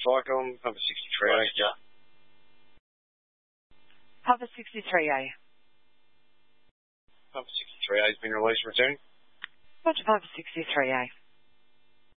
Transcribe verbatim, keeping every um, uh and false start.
Tricom, Papa sixty-three A. Roger. Papa sixty-three A. Papa sixty-three A has been released and returned. Roger, Papa sixty-three A.